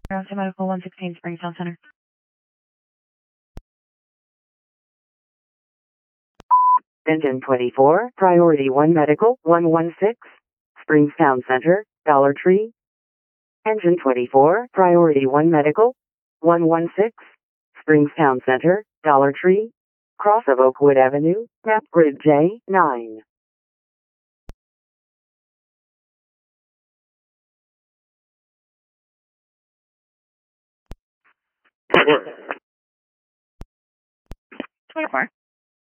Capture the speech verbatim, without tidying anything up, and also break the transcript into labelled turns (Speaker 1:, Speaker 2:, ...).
Speaker 1: Toronto Medical one sixteen Springtown Center.
Speaker 2: Engine twenty-four, Priority one Medical, one one six, Springstown Center, Dollar Tree. Engine twenty-four, Priority one Medical, one one six, Springstown Center, Dollar Tree. Cross of Oakwood Avenue, map grid J nine.
Speaker 1: twenty-four.